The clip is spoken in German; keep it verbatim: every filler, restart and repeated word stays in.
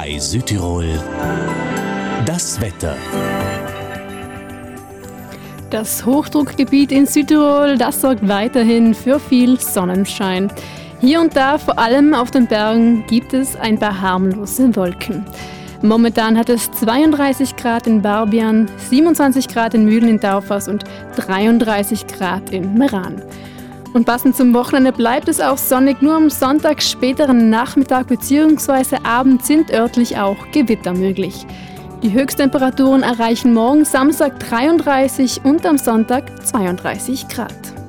Bei Südtirol das Wetter. Das Hochdruckgebiet in Südtirol, das sorgt weiterhin für viel Sonnenschein. Hier und da, vor allem auf den Bergen, gibt es ein paar harmlose Wolken. Momentan hat es zweiunddreißig Grad in Barbian, siebenundzwanzig Grad in Mühlen in Daufers und dreiunddreißig Grad in Meran. Und passend zum Wochenende bleibt es auch sonnig, nur am Sonntag, späteren Nachmittag bzw. Abend sind örtlich auch Gewitter möglich. Die Höchsttemperaturen erreichen morgen Samstag dreiunddreißig und am Sonntag zweiunddreißig Grad.